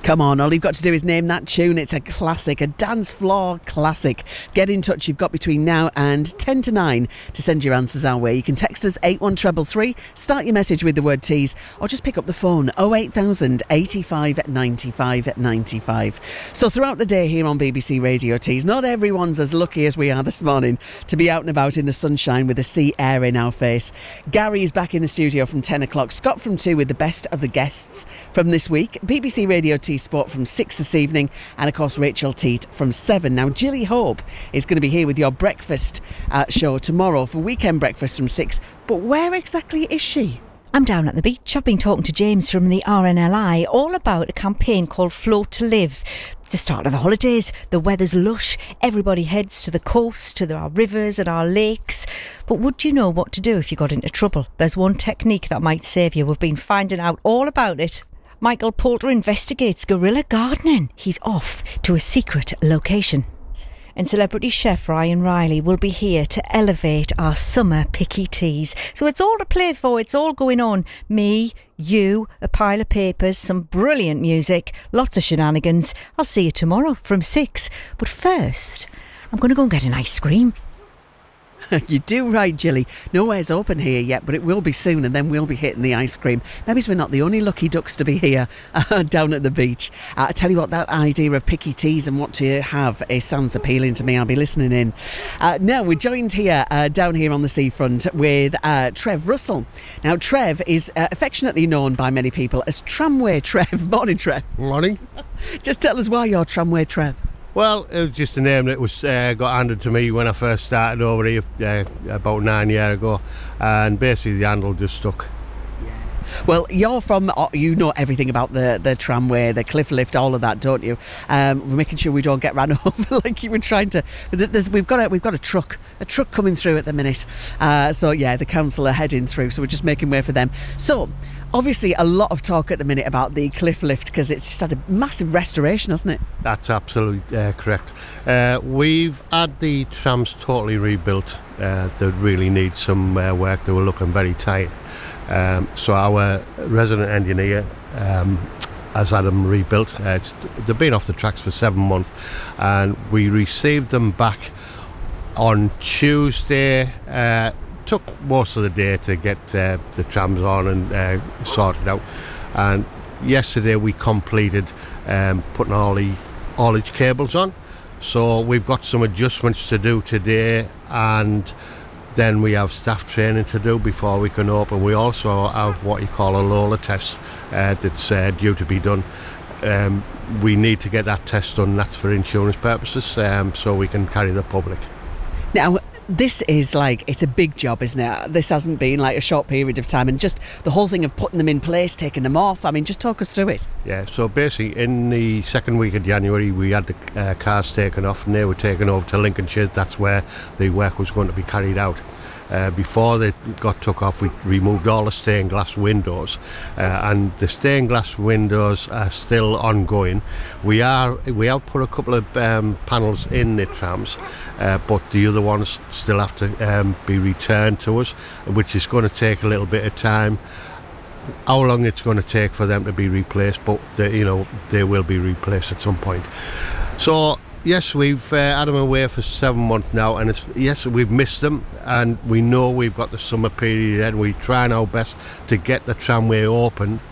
Come on, all you've got to do is name that tune. It's a classic, a dance floor classic. Get in touch. You've got between now and 10 to 9 to send your answers our way. You can text us 81333, start your message with the word tease, or just pick up the phone 08000 85 95 95. So throughout the day here on BBC Radio Tees, not everyone's as lucky as we are this morning to be out and about in the sunshine with the sea air in our face. Gary is back in the studio from 10 o'clock. Scott from 2 with the best of the guests from this week. BBC Radio Tees Sport from 6 this evening, and of course Rachel Teat from 7. Now Gilly Hope is going to be here with your breakfast show tomorrow for weekend breakfast from 6. But where exactly is she? I'm down at the beach. I've been talking to James from the RNLI all about a campaign called Float to Live. It's the start of the holidays. The weather's lush. Everybody heads to the coast, to our rivers and our lakes. But would you know what to do if you got into trouble? There's one technique that might save you. We've been finding out all about it. Michael Poulter investigates guerrilla gardening. He's off to a secret location. And celebrity chef Ryan Riley will be here to elevate our summer picky teas. So it's all to play for, it's all going on. Me, you, a pile of papers, some brilliant music, lots of shenanigans. I'll see you tomorrow from 6. But first, I'm going to go and get an ice cream. You do right, Gilly. Nowhere's open here yet, but it will be soon, and then we'll be hitting the ice cream. Maybe we're not the only lucky ducks to be here down at the beach. I tell you what, that idea of picky teas and what to have sounds appealing to me. I'll be listening in. Now, we're joined here, down here on the seafront with Trev Russell. Now, Trev is affectionately known by many people as Tramway Trev. Morning, Trev. Morning. Just tell us why you're Tramway Trev. Well, it was just a name that was got handed to me when I first started over here about 9 years ago, and basically the handle just stuck. Well, you're from, you know everything about the tramway, the cliff lift, all of that, don't you? We're making sure we don't get ran over like you were trying to. We've got a truck coming through at the minute. So yeah, the council are heading through, so we're just making way for them. So obviously a lot of talk at the minute about the cliff lift because it's just had a massive restoration, hasn't it? That's absolutely correct. We've had the trams totally rebuilt. They really need some work. They were looking very tight. So our resident engineer has had them rebuilt. They've been off the tracks for 7 months, and we received them back on Tuesday. Took most of the day to get the trams on and sorted out, and yesterday we completed putting all the haulage cables on. So we've got some adjustments to do today, and then we have staff training to do before we can open. We also have what you call a Lola test that's due to be done. We need to get that test done. That's for insurance purposes, so we can carry the public. Now, this is it's a big job, isn't it? This hasn't been like a short period of time, and just the whole thing of putting them in place, taking them off. I mean, just talk us through it. Yeah, so basically in the second week of January we had the cars taken off, and they were taken over to Lincolnshire. That's where the work was going to be carried out. Before they got took off, we removed all the stained glass windows, and the stained glass windows are still ongoing. We have put a couple of panels in the trams, but the other ones still have to be returned to us, which is going to take a little bit of time. How long it's going to take for them to be replaced, but they will be replaced at some point. So yes, we've had them away for 7 months now, and yes, we've missed them, and we know we've got the summer period ahead. We're trying our best to get the tramway open